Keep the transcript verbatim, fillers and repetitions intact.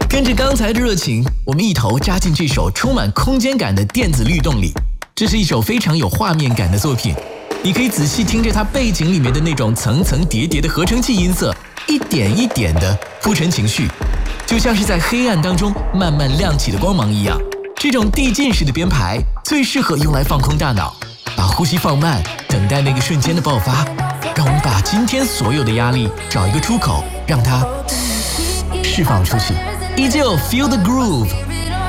跟着刚才的热情，我们一头扎进这首充满空间感的电子律动里。这是一首非常有画面感的作品，你可以仔细听着它背景里面的那种层层叠叠的合成器音色，一点一点的铺陈情绪，就像是在黑暗当中慢慢亮起的光芒一样。这种递进式的编排最适合用来放空大脑，把呼吸放慢，等待那个瞬间的爆发。让我们把今天所有的压力找一个出口，让它释放出去。依旧 Feel the Groove。